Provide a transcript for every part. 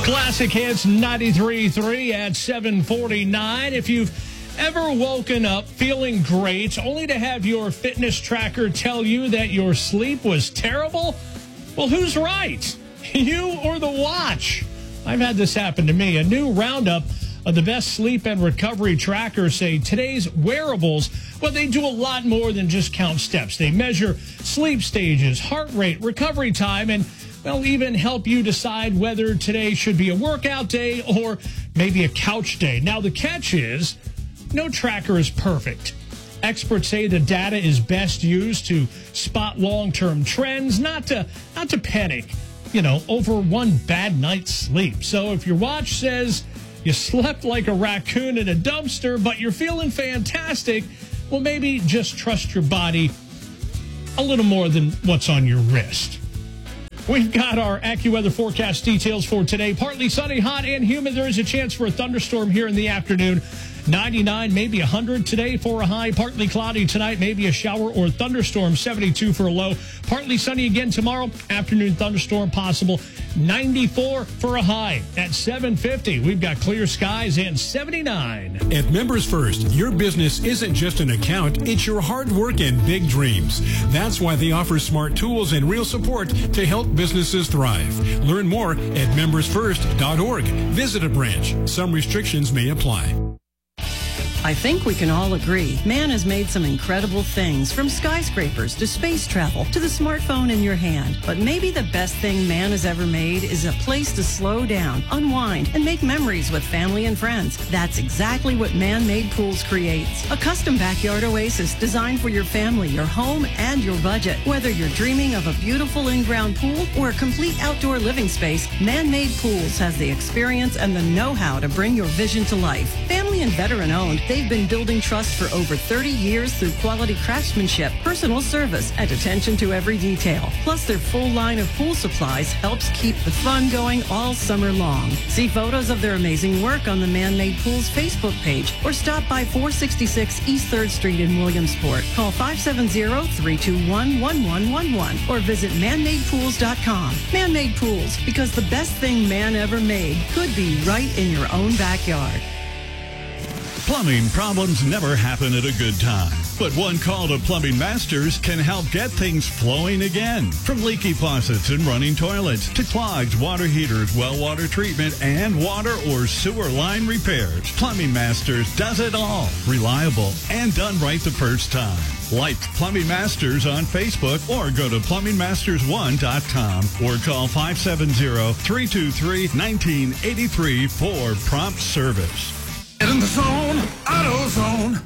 Classic Hits 93.3 at 7:49. If you've ever woken up feeling great only to have your fitness tracker tell you that your sleep was terrible, well, who's right? You or the watch? I've had this happen to me. A new roundup of the best sleep and recovery trackers say today's wearables, well, they do a lot more than just count steps. They measure sleep stages, heart rate, recovery time, and they'll even help you decide whether today should be a workout day or maybe a couch day. Now, the catch is no tracker is perfect. Experts say the data is best used to spot long-term trends, not to panic, over one bad night's sleep. So if your watch says you slept like a raccoon in a dumpster, but you're feeling fantastic, well, maybe just trust your body a little more than what's on your wrist. We've got our AccuWeather forecast details for today. Partly sunny, hot, and humid. There is a chance for a thunderstorm here in the afternoon. 99, maybe 100 today for a high. Partly cloudy tonight, maybe a shower or thunderstorm. 72 for a low. Partly sunny again tomorrow. Afternoon thunderstorm possible. 94 for a high. At 7:50, we've got clear skies and 79. At Members First, your business isn't just an account, it's your hard work and big dreams. That's why they offer smart tools and real support to help businesses thrive. Learn more at membersfirst.org. Visit a branch. Some restrictions may apply. I think we can all agree, man has made some incredible things, from skyscrapers to space travel to the smartphone in your hand. But maybe the best thing man has ever made is a place to slow down, unwind, and make memories with family and friends. That's exactly what Man-Made Pools creates. A custom backyard oasis designed for your family, your home, and your budget. Whether you're dreaming of a beautiful in-ground pool or a complete outdoor living space, Man-Made Pools has the experience and the know-how to bring your vision to life. Family and veteran-owned, they've been building trust for over 30 years through quality craftsmanship, personal service, and attention to every detail. Plus, their full line of pool supplies helps keep the fun going all summer long. See photos of their amazing work on the Man-Made Pools Facebook page or stop by 466 East 3rd Street in Williamsport. Call 570-321-1111 or visit manmadepools.com. Man-Made Pools, because the best thing man ever made could be right in your own backyard. Plumbing problems never happen at a good time, but one call to Plumbing Masters can help get things flowing again. From leaky faucets and running toilets to clogged water heaters, well water treatment, and water or sewer line repairs, Plumbing Masters does it all. Reliable and done right the first time. Like Plumbing Masters on Facebook or go to plumbingmasters1.com or call 570-323-1983 for prompt service. Get in the zone, AutoZone.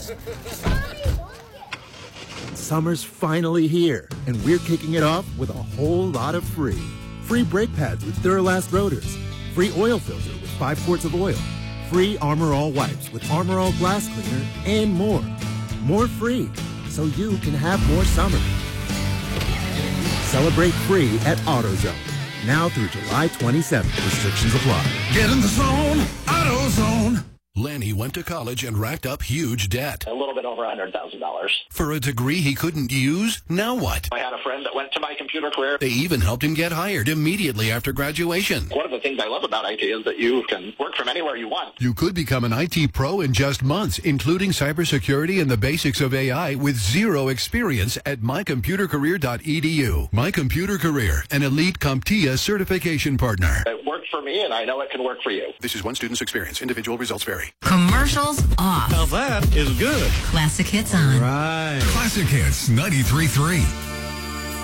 Summer's finally here, and we're kicking it off with a whole lot of free. Free brake pads with Duralast rotors. Free oil filter with 5 quarts of oil. Free Armor All wipes with Armor All glass cleaner, and more. More free, so you can have more summer. Celebrate free at AutoZone. Now through July 27th. Restrictions apply. Get in the zone, AutoZone. Lanny went to college and racked up huge debt. A little bit over $100,000. For a degree he couldn't use? Now what? I had a friend that went to My Computer Career. They even helped him get hired immediately after graduation. One of the things I love about IT is that you can work from anywhere you want. You could become an IT pro in just months, including cybersecurity and the basics of AI with zero experience at mycomputercareer.edu. My Computer Career, an elite CompTIA certification partner. It worked for me, and I know it can work for you. This is one student's experience. Individual results vary. Commercials off. Now that is good. Classic Hits on. Right. Classic Hits 93.3.